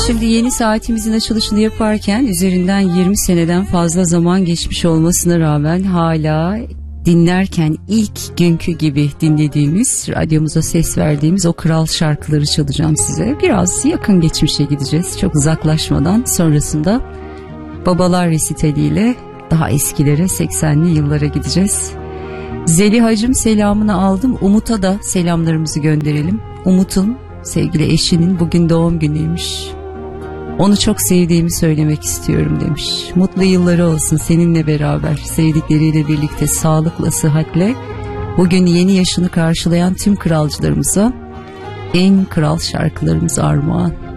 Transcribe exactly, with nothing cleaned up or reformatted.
Şimdi yeni saatimizin açılışını yaparken üzerinden yirmi seneden fazla zaman geçmiş olmasına rağmen hala dinlerken ilk günkü gibi dinlediğimiz, radyomuza ses verdiğimiz o kral şarkıları çalacağım size. Biraz yakın geçmişe gideceğiz, çok uzaklaşmadan. Sonrasında babalar resitaliyle daha eskilere, seksenli yıllara gideceğiz. Zeliha'cığım selamını aldım. Umut'a da selamlarımızı gönderelim. Umut'un, sevgili eşinin bugün doğum günüymüş. Onu çok sevdiğimi söylemek istiyorum demiş. Mutlu yılları olsun seninle beraber, sevdikleriyle birlikte, sağlıkla, sıhhatle. Bugün yeni yaşını karşılayan tüm kralcılarımıza en kral şarkılarımız armağan.